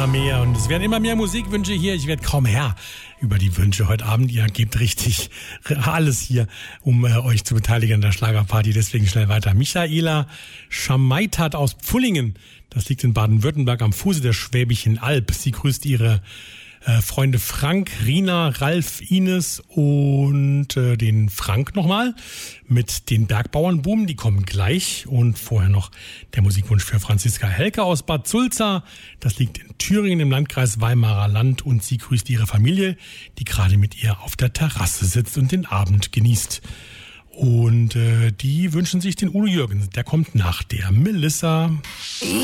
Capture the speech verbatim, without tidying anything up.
immer mehr und es werden immer mehr Musikwünsche hier. Ich werde kaum Herr über die Wünsche heute Abend. Ihr gebt richtig alles hier, um äh, euch zu beteiligen an der Schlagerparty. Deswegen schnell weiter. Michaela Schameitat aus Pfullingen. Das liegt in Baden-Württemberg am Fuße der Schwäbischen Alb. Sie grüßt ihre äh, Freunde Frank, Rina, Ralf, Ines und äh, den Frank nochmal mit den Bergbauernbuben. Die kommen gleich. Und vorher noch der Musikwunsch für Franziska Helke aus Bad Sulza. Das liegt in Thüringen im Landkreis Weimarer Land. Und sie grüßt ihre Familie, die gerade mit ihr auf der Terrasse sitzt und den Abend genießt. Und äh, die wünschen sich den Udo Jürgens. Der kommt nach der Melissa.